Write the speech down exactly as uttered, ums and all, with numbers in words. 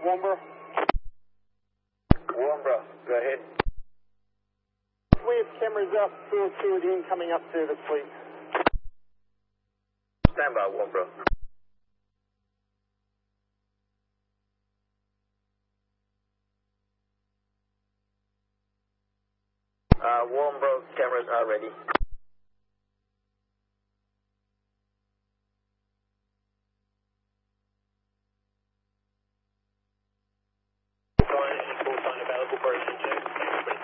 Warmborough. Warmborough, go ahead. We have cameras up, two or two again coming up service, please. Stand by, Warmborough. Uh, Warmborough cameras are ready.